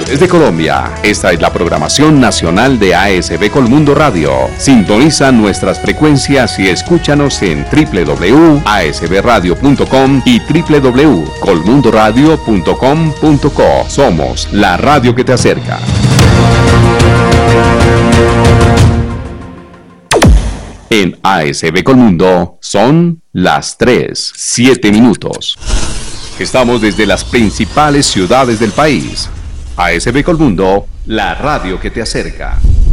Desde Colombia, esta es la programación nacional de ASB Colmundo Radio. Sintoniza nuestras frecuencias y escúchanos en www.asbradio.com y www.colmundoradio.com.co. Somos la radio que te acerca. En ASB Colmundo son las 3:07. Estamos desde las principales ciudades del país. ASB Colmundo, la radio que te acerca.